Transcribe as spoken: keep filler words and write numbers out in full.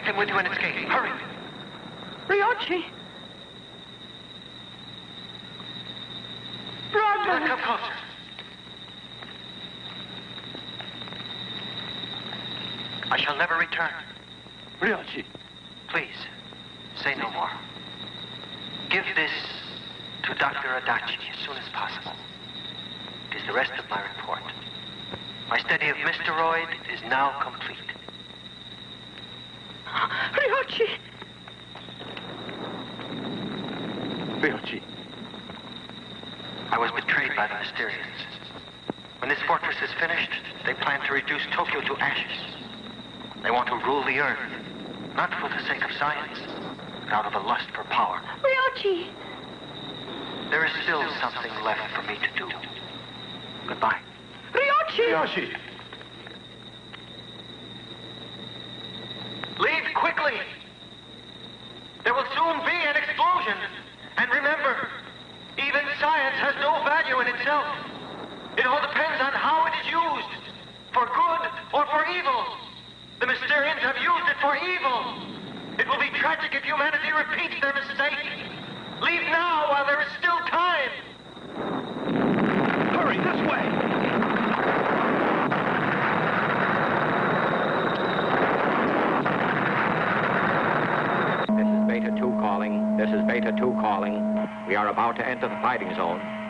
Take them with you and escape. Hurry. Ryochi! Brother! Do not come closer. I shall never return. Ryochi! Please, say no more. Give this to Doctor Adachi as soon as possible. It is the rest of my report. My study of Misteroid is now complete. Ryochi! Ryochi. I was betrayed by the Mysterians. When this fortress is finished, they plan to reduce Tokyo to ashes. They want to rule the Earth, not for the sake of science, but out of a lust for power. Ryochi! There is still something left for me to do. Goodbye. Ryochi! Ryochi! Leave quickly! There will soon be an explosion. And remember, even science has no value in itself. It all depends on how it is used, for good or for evil. The Mysterians have used it for evil. It will be tragic if humanity repeats their mistake. Leave now while there is still time. Hurry, this way! This is Beta two calling. This is Beta two calling. We are about to enter the fighting zone.